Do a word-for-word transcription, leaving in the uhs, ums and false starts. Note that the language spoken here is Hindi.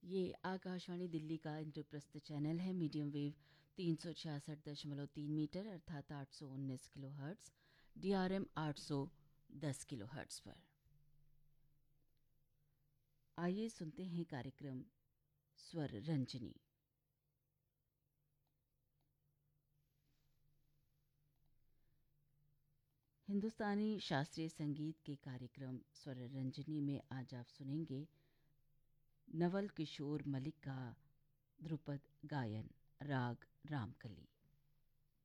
ये आकाशवाणी दिल्ली का इंद्रप्रस्थ चैनल है। मीडियम वेव तीन सौ छियासठ दशमलव तीन मीटर अर्थात आठ सौ उन्नीस kilo hertz, D R M आठ सौ दस किलो हर्ट्स पर। आइए सुनते हैं कार्यक्रम स्वर रंजनी। हिंदुस्तानी शास्त्रीय संगीत के कार्यक्रम स्वर रंजनी में आज आप सुनेंगे नवल किशोर मलिक का ध्रुपद गायन, राग रामकली।